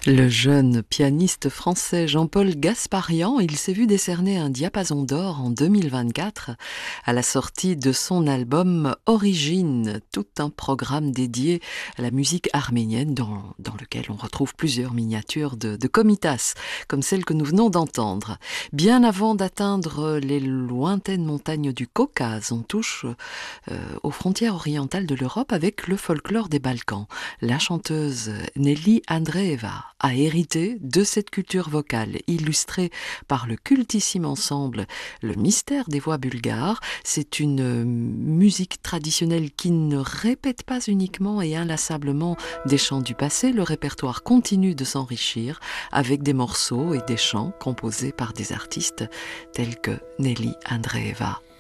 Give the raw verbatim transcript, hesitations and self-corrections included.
Le jeune pianiste français Jean-Paul Gasparian, il s'est vu décerner un diapason d'or en deux mille vingt-quatre à la sortie de son album Origine, tout un programme dédié à la musique arménienne dans, dans lequel on retrouve plusieurs miniatures de, de Komitas, comme celle que nous venons d'entendre. Bien avant d'atteindre les lointaines montagnes du Caucase, on touche euh, aux frontières orientales de l'Europe avec le folklore des Balkans. La chanteuse Nelly Andreeva a hérité de cette culture vocale, illustrée par le cultissime ensemble Le Mystère des voix bulgares. C'est une musique traditionnelle qui ne répète pas uniquement et inlassablement des chants du passé. Le répertoire continue de s'enrichir avec des morceaux et des chants composés par des artistes tels que Nelly Andreeva.